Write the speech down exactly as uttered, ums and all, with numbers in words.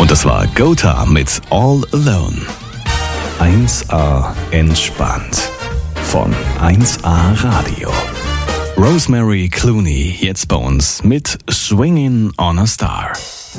Das war Gotha mit All Alone. eins A entspannt. Von eins A Radio. Rosemary Clooney jetzt bei uns mit Swingin' on a Star.